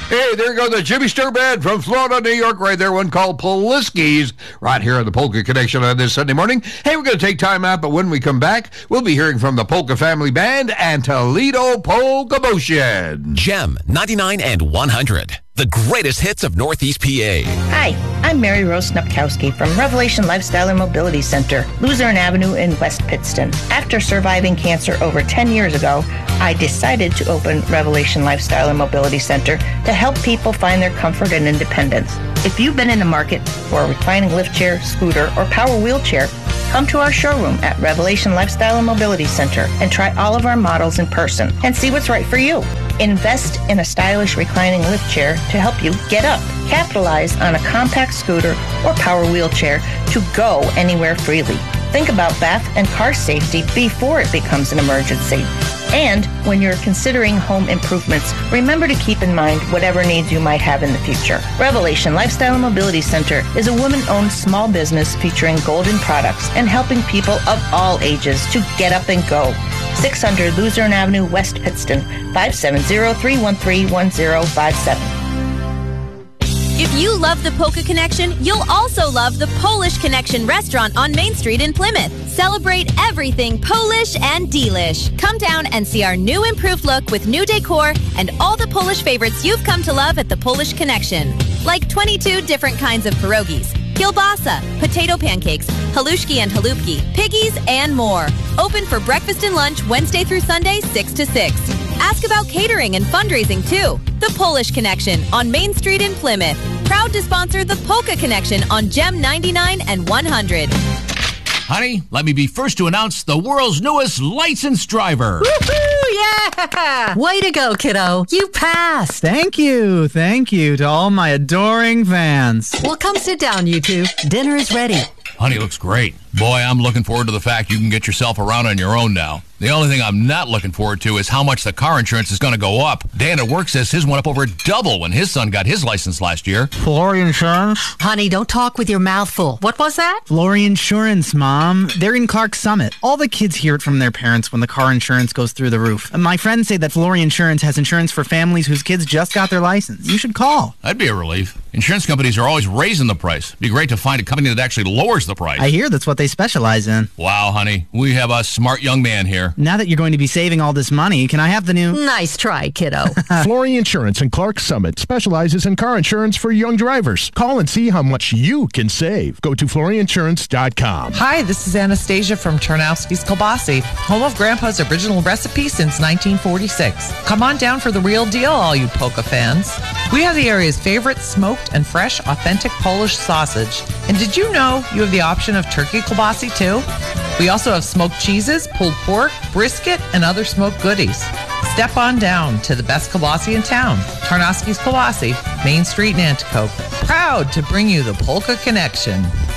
Hey, there goes the Jimmy Sturr Band from Florida, New York, right there, one called Poliski's, right here on the Polka Connection on this Sunday morning. Hey, we're going to take time out, but when we come back, we'll be hearing from the Polka Family Band and Toledo Polka Motion. Gem 99 and 100. The greatest hits of Northeast PA. Hi, I'm Mary Rose Snupkowski from Revelation Lifestyle and Mobility Center, Luzerne Avenue in West Pittston. After surviving cancer over 10 years ago, I decided to open Revelation Lifestyle and Mobility Center to help people find their comfort and independence. If you've been in the market for a reclining lift chair, scooter, or power wheelchair, come to our showroom at Revelation Lifestyle and Mobility Center and try all of our models in person and see what's right for you. Invest in a stylish reclining lift chair to help you get up. Capitalize on a compact scooter or power wheelchair to go anywhere freely. Think about bath and car safety before it becomes an emergency. And when you're considering home improvements, remember to keep in mind whatever needs you might have in the future. Revelation Lifestyle and Mobility Center is a woman-owned small business featuring golden products and helping people of all ages to get up and go. 600 Luzerne Avenue, West Pittston, 570-313-1057. If you love the Polka Connection, you'll also love the Polish Connection restaurant on Main Street in Plymouth. Celebrate everything Polish and delish. Come down and see our new improved look with new decor and all the Polish favorites you've come to love at the Polish Connection. Like 22 different kinds of pierogies, kielbasa, potato pancakes, halushki and halupki, piggies, and more. Open for breakfast and lunch Wednesday through Sunday, 6 to 6. Ask about catering and fundraising, too. The Polish Connection on Main Street in Plymouth. Proud to sponsor the Polka Connection on Gem 99 and 100. Honey, let me be first to announce the world's newest licensed driver. Woohoo! Yeah! Way to go, kiddo. You passed. Thank you to all my adoring fans. Well, come sit down, you two. Dinner is ready. Honey looks great. Boy, I'm looking forward to the fact you can get yourself around on your own now. The only thing I'm not looking forward to is how much the car insurance is going to go up. Dan at work says his went up over double when his son got his license last year. Flory Insurance? Honey, don't talk with your mouth full. What was that? Flory Insurance, Mom. They're in Clark Summit. All the kids hear it from their parents when the car insurance goes through the roof. My friends say that Flory Insurance has insurance for families whose kids just got their license. You should call. That'd be a relief. Insurance companies are always raising the price. It'd be great to find a company that actually lowers the price. I hear that's what they specialize in. Wow, honey. We have a smart young man here. Now that you're going to be saving all this money, can I have the new... Nice try, kiddo. Flory Insurance in Clark Summit specializes in car insurance for young drivers. Call and see how much you can save. Go to floryinsurance.com. Hi, this is Anastasia from Tarnowski's Kielbasi, home of Grandpa's original recipe since 1946. Come on down for the real deal, all you polka fans. We have the area's favorite smoked and fresh, authentic Polish sausage. And did you know you have the option of turkey kielbasi too? We also have smoked cheeses, pulled pork, brisket, and other smoked goodies. Step on down to the best kielbasi in town, Tarnowski's Kielbasi, Main Street in Nanticoke. Proud to bring you the Polka Connection.